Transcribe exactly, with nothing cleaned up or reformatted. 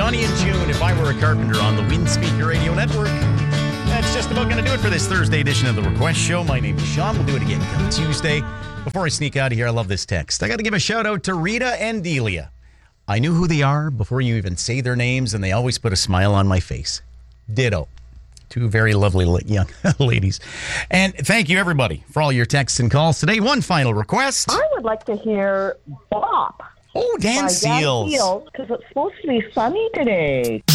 Johnny and June, If I Were a Carpenter on the Windspeaker Radio Network. That's just about going to do it for this Thursday edition of The Request Show. My name is Sean. We'll do it again come Tuesday. Before I sneak out of here, I love this text. I got to give a shout out to Rita and Delia. I knew who they are before you even say their names, and they always put a smile on my face. Ditto. Two very lovely young ladies. And thank you, everybody, for all your texts and calls today. One final request. I would like to hear Bop. Oh, Dan by Seals. Dan Seals, because it's supposed to be sunny today.